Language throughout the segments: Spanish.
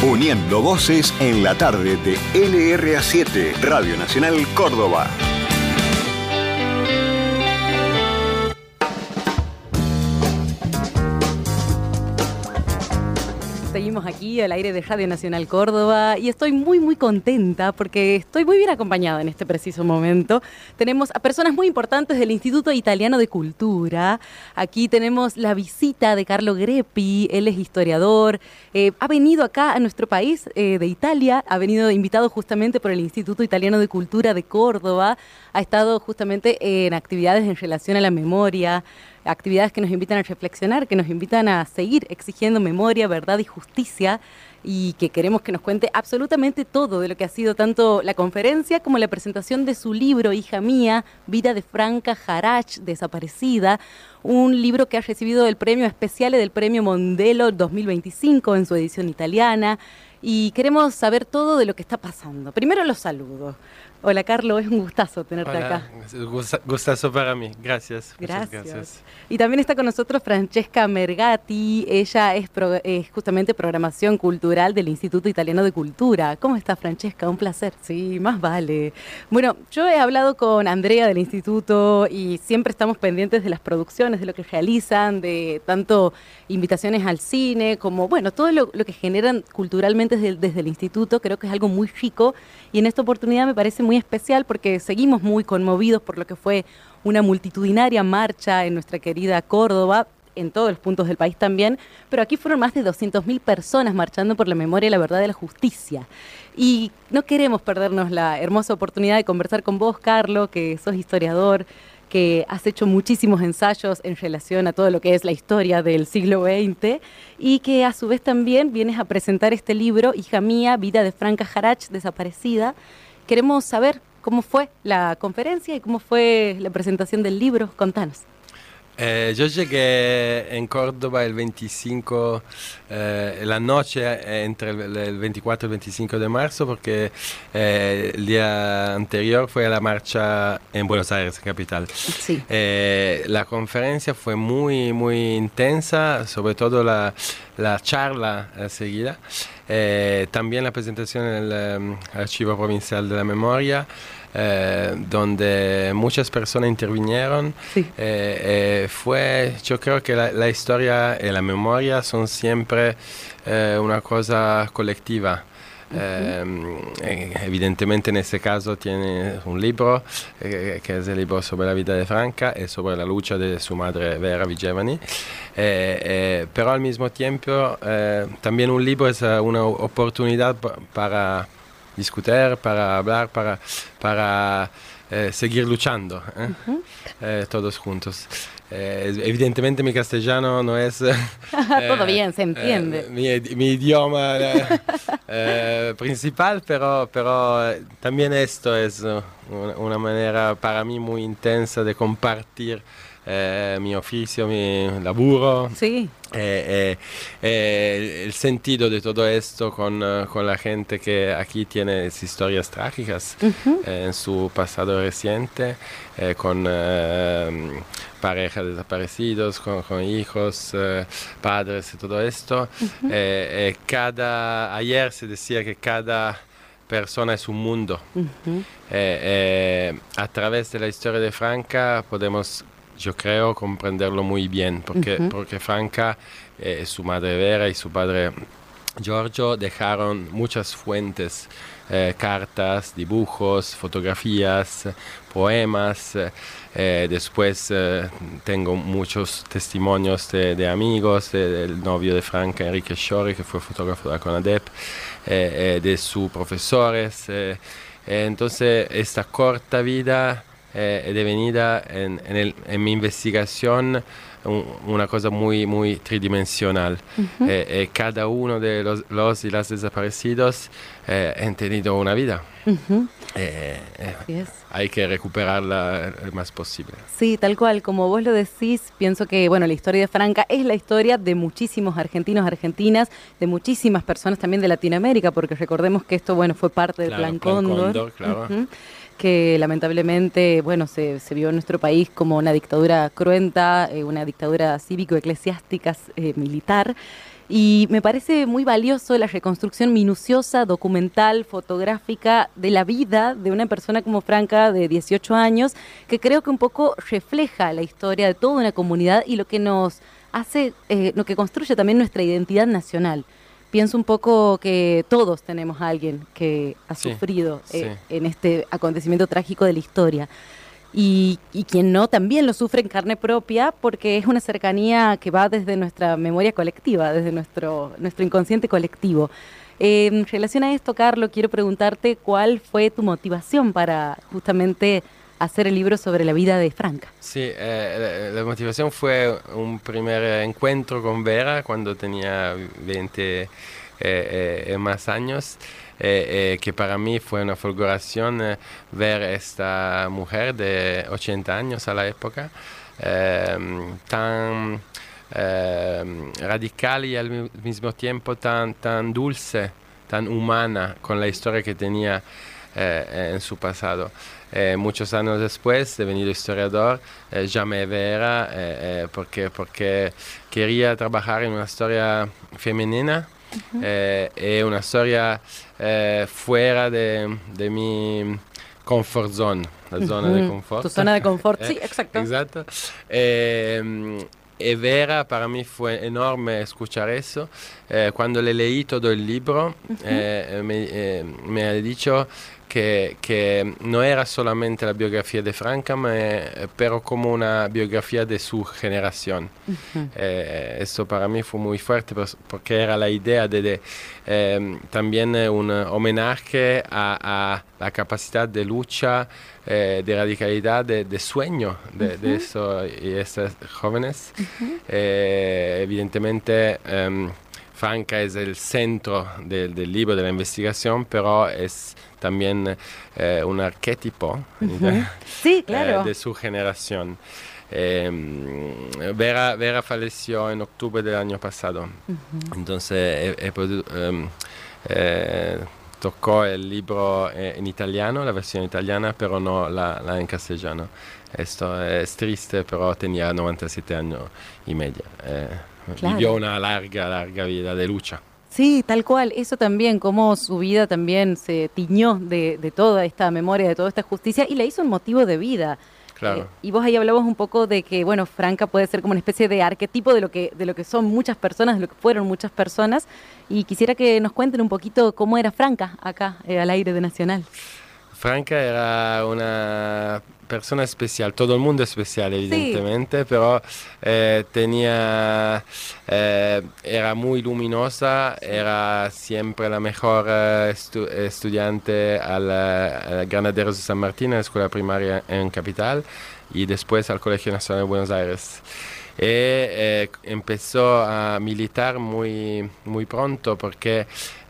Uniendo voces en la tarde de LRA7, Radio Nacional Córdoba. Seguimos aquí al aire de Radio Nacional Córdoba y estoy muy contenta porque estoy muy bien acompañada en este preciso momento. Tenemos a personas muy importantes del Instituto Italiano de Cultura. Aquí tenemos la visita de Carlo Greppi, él es historiador, ha venido acá a nuestro país de Italia, ha venido invitado justamente por el Instituto Italiano de Cultura de Córdoba, ha estado justamente en actividades en relación a la memoria, actividades que nos invitan a reflexionar, que nos invitan a seguir exigiendo memoria, verdad y justicia, y que queremos que nos cuente absolutamente todo de lo que ha sido tanto la conferencia como la presentación de su libro, Hija Mía, Vida de Franca Harach, desaparecida, un libro que ha recibido el premio especial del Premio Mondelo 2025 en su edición italiana, y queremos saber todo de lo que está pasando. Primero los saludos. Hola, Carlo, es un gustazo tenerte acá. Gustazo para mí, gracias. Gracias. Y también está con nosotros Francesca Mergati, ella es justamente programación cultural del Instituto Italiano de Cultura. ¿Cómo estás, Francesca? Un placer. Sí, más vale. Bueno, yo he hablado con Andrea del Instituto y siempre estamos pendientes de las producciones, de lo que realizan, de tanto invitaciones al cine como, bueno, todo lo que generan culturalmente desde el Instituto. Creo que es algo muy rico y en esta oportunidad me parece muy especial porque seguimos muy conmovidos por lo que fue una multitudinaria marcha en nuestra querida Córdoba, en todos los puntos del país también, pero aquí fueron más de 200.000 personas marchando por la memoria, la verdad y la justicia. Y no queremos perdernos la hermosa oportunidad de conversar con vos, Carlo, que sos historiador, que has hecho muchísimos ensayos en relación a todo lo que es la historia del siglo XX y que a su vez también vienes a presentar este libro, Hija Mía, Vida de Franca Harach, desaparecida. Queremos saber cómo fue la conferencia y cómo fue la presentación del libro. Contanos. Yo llegué en Córdoba el 25, la noche entre el 24 y el 25 de marzo, porque el día anterior fue a la marcha en Buenos Aires, capital. Sí. La conferencia fue muy intensa, sobre todo la charla seguida. También la presentación en el Archivo Provincial de la Memoria, donde muchas personas intervinieron. Sí. Yo creo que la historia y la memoria son siempre una cosa colectiva. Evidentemente en este caso tiene un libro que es el libro sobre la vida de Franca y sobre la lucha de su madre Vera Vigevani, pero al mismo tiempo también un libro es una oportunidad para discutir, para hablar, para seguir luchando, todos juntos. Evidentemente mi castellano no es todo bien, se entiende. Mi idioma principal, pero también esto es una manera para mí muy intensa de compartir mi oficio, mi laburo. Sí. El sentido de todo esto con la gente que aquí tiene historias trágicas en su pasado reciente, con parejas desaparecidos, con hijos, padres y todo esto. Ayer se decía que cada persona es un mundo. A través de la historia de Franca podemos, yo creo, comprenderlo muy bien, porque Franca, su madre Vera y su padre Giorgio dejaron muchas fuentes, cartas, dibujos, fotografías, poemas. Después tengo muchos testimonios de amigos, del novio de Franca, Enrique Sciorri, que fue fotógrafo de la CONADEP, de sus profesores. Entonces, esta corta vida è devenida en mi investigación una cosa muy tridimensional. Cada uno de los y las desaparecidos han tenido una vida. Hay que recuperarla el más posible. Sí, tal cual, como vos lo decís, pienso que bueno, la historia de Franca es la historia de muchísimos argentinos, argentinas, de muchísimas personas también de Latinoamérica, porque recordemos que esto bueno fue parte del Plan Cóndor, claro. Que lamentablemente bueno se vio en nuestro país como una dictadura cruenta, una dictadura cívico-eclesiástica militar. Y me parece muy valioso la reconstrucción minuciosa, documental, fotográfica de la vida de una persona como Franca de 18 años, que creo que un poco refleja la historia de toda una comunidad y lo que nos hace, lo que construye también nuestra identidad nacional. Pienso un poco que todos tenemos a alguien que ha sufrido en este acontecimiento trágico de la historia. Y quien no también lo sufre en carne propia, porque es una cercanía que va desde nuestra memoria colectiva, desde nuestro inconsciente colectivo. En relación a esto, Carlos, quiero preguntarte cuál fue tu motivación para justamente hacer el libro sobre la vida de Franca. Sí, la motivación fue un primer encuentro con Vera cuando tenía 20 más años. Que para mí fue una fulguración ver esta mujer de 80 años a la época, tan radical y al mismo tiempo tan dulce, tan humana, con la historia que tenía en su pasado. Muchos años después, devenido historiador, llamé a Vera porque quería trabajar en una historia femenina. Es una historia fuera de mi comfort zone, la zona de confort. Tu zona de confort, sí, exacto. Exacto. Y Vera, para mí fue enorme escuchar eso. Cuando le leí todo el libro, me ha dicho que no era solamente la biografía de Franca, pero como una biografía de su generación. Eso para mí fue muy fuerte porque era la idea de también un homenaje a la capacidad de lucha, de radicalidad, de sueño de eso y estos jóvenes. Evidentemente, Franca es el centro del libro, de la investigación, pero es también un arquetipo sí, claro. de su generación. Vera falleció en octubre del año pasado, entonces tocó el libro en italiano, la versión italiana, pero no la en castellano. Esto es triste, pero tenía 97 años y medio. Claro. Vivió una larga vida de lucha. Sí, tal cual. Eso también, cómo su vida también se tiñó de toda esta memoria, de toda esta justicia, y la hizo un motivo de vida. Claro. Y vos ahí hablabas un poco de que, bueno, Franca puede ser como una especie de arquetipo de lo que son muchas personas, de lo que fueron muchas personas. Y quisiera que nos cuenten un poquito cómo era Franca acá, al aire de Nacional. Franca era una persona especial, todo el mundo especial evidentemente, sí. Pero era muy luminosa, era siempre la mejor estudiante al Granaderos de San Martín, en la escuela primaria en Capital, y después al Colegio Nacional de Buenos Aires. Empezó a militar muy pronto porque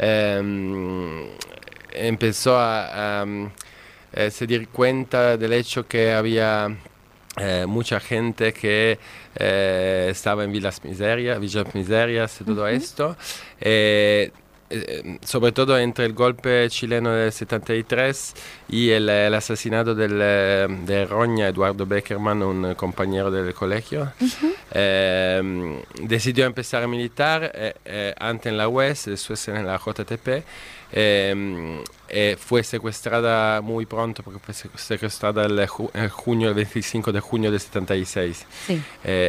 empezó a se dar cuenta del hecho que había mucha gente que estaba en Villas Miserias y todo esto. Sobre todo entre el golpe chileno del 73 y el asesinato de Roña, Eduardo Beckerman, un compañero del colegio. Decidió empezar a militar antes en la UES, después en la JTP. Fue secuestrada muy pronto porque fue secuestrada el 25 de junio del 76. Sí.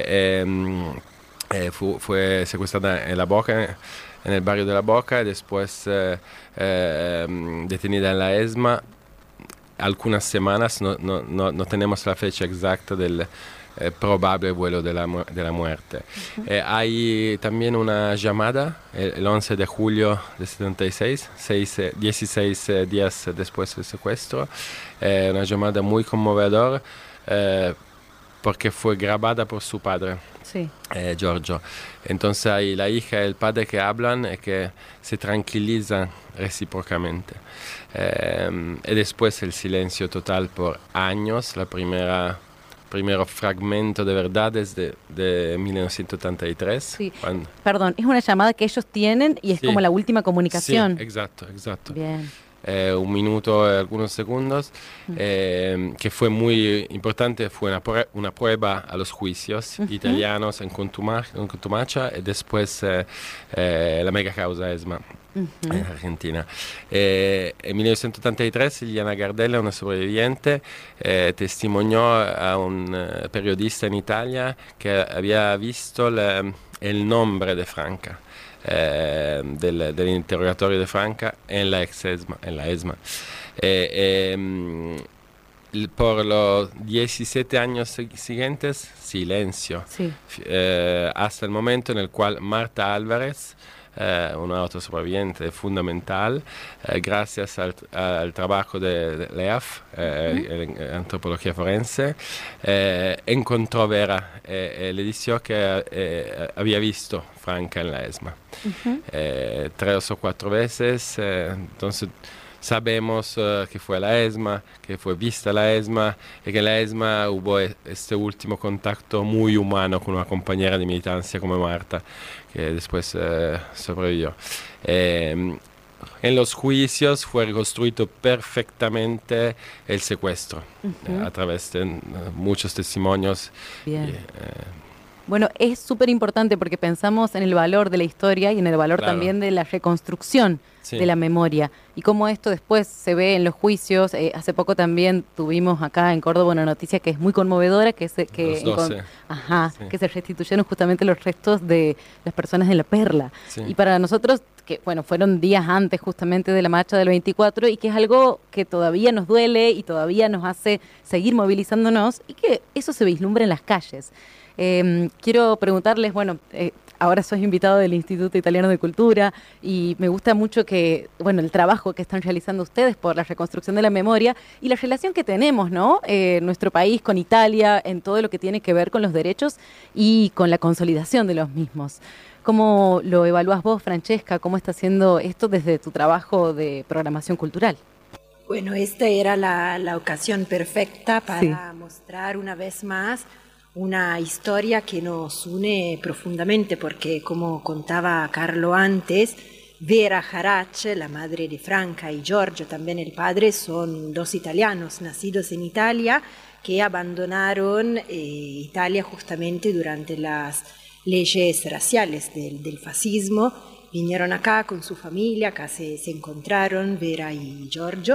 Fue secuestrada en La Boca, en el barrio de La Boca, y después detenida en la ESMA algunas semanas. No tenemos la fecha exacta del probable vuelo de la muerte. Hay también una llamada el 11 de julio de 76, 16 días después del secuestro, una llamada muy conmovedora porque fue grabada por su padre. Sí. Giorgio. Entonces hay la hija y el padre que hablan y que se tranquilizan recíprocamente. Y después el silencio total por años. Primero fragmento de verdad es de 1983. Sí. Perdón, es una llamada que ellos tienen y es como la última comunicación. Sí, exacto. Bien. un minuto y algunos segundos, que fue muy importante, fue una prueba a los juicios italianos en Contumacia y después la mega causa ESMA. En Argentina. En 1983 Liliana Gardella, una sobreviviente, testimonió a un periodista en Italia que había visto el nombre de Franca, del interrogatorio de Franca en la ESMA. Por los 17 años siguientes, silencio, Sí. hasta el momento en el cual Marta Álvarez, una otra sobreviviente fundamental, gracias al trabajo de LEAF, Antropología Forense, encontró Vera le dijo que había visto Franca en la ESMA 3 o 4 veces, entonces sabemos que fue la ESMA, que fue vista la ESMA y que en la ESMA hubo este último contacto muy humano con una compañera de militancia como Marta, que después sobrevivió. En los juicios fue reconstruido perfectamente el secuestro a través de muchos testimonios. Bien. Bueno, es súper importante porque pensamos en el valor de la historia y en el valor también de la reconstrucción de la memoria y cómo esto después se ve en los juicios. Hace poco también tuvimos acá en Córdoba una noticia que es muy conmovedora, que se restituyeron justamente los restos de las personas de La Perla. Sí. Y para nosotros, que bueno, fueron días antes justamente de la marcha del 24 y que es algo que todavía nos duele y todavía nos hace seguir movilizándonos y que eso se vislumbra en las calles. Quiero preguntarles, bueno, ahora sos invitado del Instituto Italiano de Cultura y me gusta mucho que, bueno, el trabajo que están realizando ustedes por la reconstrucción de la memoria y la relación que tenemos, ¿no? Nuestro país con Italia en todo lo que tiene que ver con los derechos y con la consolidación de los mismos. ¿Cómo lo evalúas vos, Francesca? ¿Cómo está haciendo esto desde tu trabajo de programación cultural? Bueno, esta era la ocasión perfecta para mostrar una vez más una historia que nos une profundamente porque, como contaba Carlo antes, Vera Jarac, la madre de Franca, y Giorgio, también el padre, son 2 italianos nacidos en Italia que abandonaron Italia justamente durante las leyes raciales del fascismo. Vinieron acá con su familia, acá se encontraron Vera y Giorgio.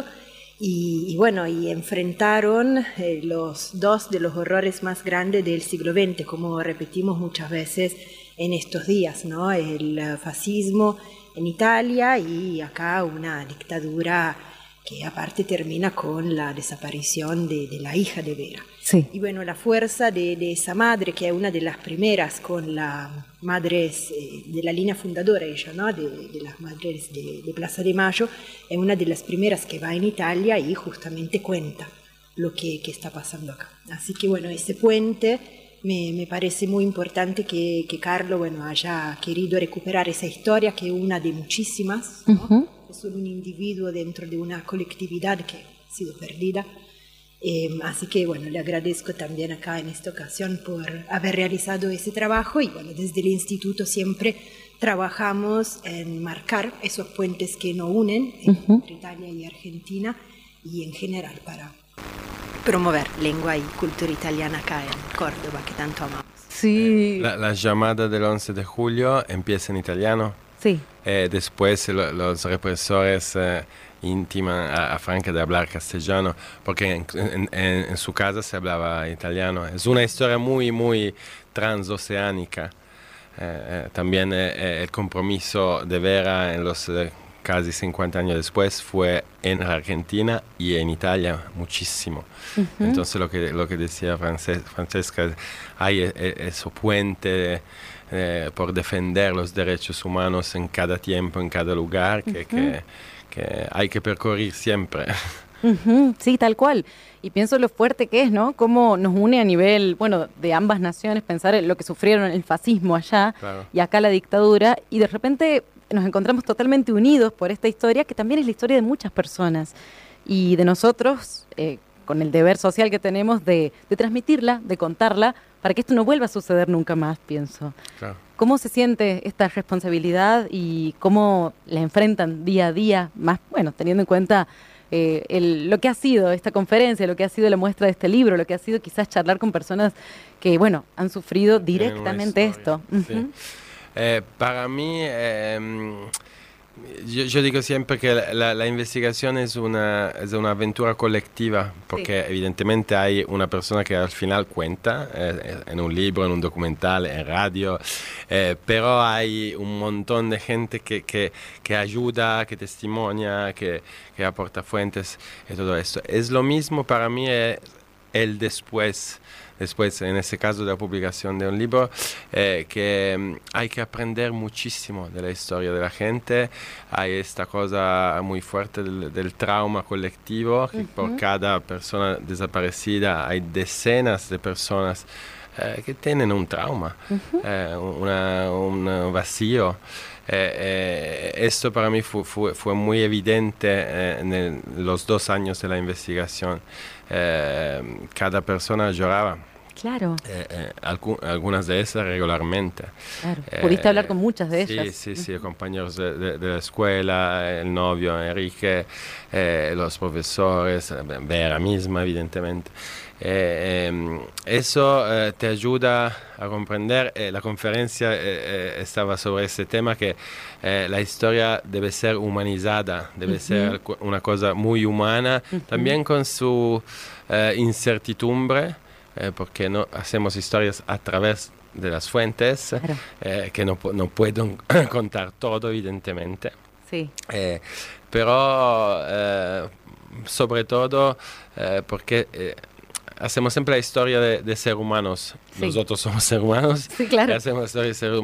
Y bueno, y enfrentaron los 2 de los horrores más grandes del siglo XX, como repetimos muchas veces en estos días, ¿no? El fascismo en Italia y acá una dictadura que aparte termina con la desaparición de la hija de Vera. Sí. Y bueno, la fuerza de esa madre, que es una de las primeras con las madres de la línea fundadora, ella, ¿no? de las madres de Plaza de Mayo, es una de las primeras que va en Italia y justamente cuenta lo que está pasando acá. Así que bueno, ese puente me parece muy importante que Carlo, bueno, haya querido recuperar esa historia, que es una de muchísimas, ¿no? Es solo un individuo dentro de una colectividad que ha sido perdida. Así que bueno, le agradezco también acá en esta ocasión por haber realizado ese trabajo y bueno, desde el instituto siempre trabajamos en marcar esos puentes que nos unen entre Italia y Argentina y en general para promover lengua y cultura italiana acá en Córdoba, que tanto amamos. Sí. La llamada del 11 de julio empieza en italiano. Sí. Después los represores intiman a Franca de hablar castellano, porque en su casa se hablaba italiano. Es una historia muy, muy transoceánica. También el compromiso de Vera en los casi 50 años después fue en Argentina y en Italia muchísimo. Entonces lo que decía Francesca, hay ese puente por defender los derechos humanos en cada tiempo, en cada lugar, que hay que percorrer siempre. Sí, tal cual. Y pienso lo fuerte que es, ¿no? Cómo nos une a nivel, bueno, de ambas naciones, pensar en lo que sufrieron el fascismo allá y acá la dictadura, y de repente nos encontramos totalmente unidos por esta historia, que también es la historia de muchas personas. Y de nosotros, con el deber social que tenemos de transmitirla, de contarla, para que esto no vuelva a suceder nunca más, pienso. Claro. ¿Cómo se siente esta responsabilidad y cómo la enfrentan día a día, más, bueno, teniendo en cuenta lo que ha sido esta conferencia, lo que ha sido la muestra de este libro, lo que ha sido quizás charlar con personas que, bueno, han sufrido directamente esto? Sí. Para mí, yo digo siempre que la investigación es una aventura colectiva, porque evidentemente hay una persona que al final cuenta en un libro, en un documental, en radio, pero hay un montón de gente que ayuda, que testimonia, que aporta fuentes y todo esto. Es lo mismo para mí el después, en este caso de la publicación de un libro, que hay que aprender muchísimo de la historia de la gente. Hay esta cosa muy fuerte del trauma colectivo, que por cada persona desaparecida hay decenas de personas que tienen un trauma, un vacío. Esto para mí fue muy evidente en los 2 años de la investigación. Cada persona lloraba. Claro. Algunas de esas regularmente. Claro. ¿Pudiste hablar con muchas de ellas? Sí, compañeros de la escuela, el novio Enrique, los profesores, Vera misma, evidentemente. Eso te ayuda a comprender. La conferencia estaba sobre este tema, que la historia debe ser humanizada, debe ser una cosa muy humana, también con su incertidumbre, porque no hacemos historias a través de las fuentes, claro, que no puedo contar todo, evidentemente. Sí. Pero sobre todo porque hacemos siempre la historia de seres humanos. Sí. Nosotros somos seres humanos. Sí, claro. Hacemos la historia de seres